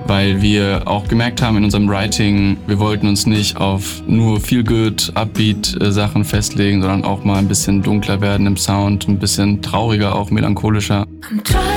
weil wir auch gemerkt haben in unserem Writing, wir wollten uns nicht auf nur Feel-Good, Upbeat-Sachen festlegen, sondern auch mal ein bisschen dunkler werden im Sound, ein bisschen trauriger, auch melancholischer. I'm trying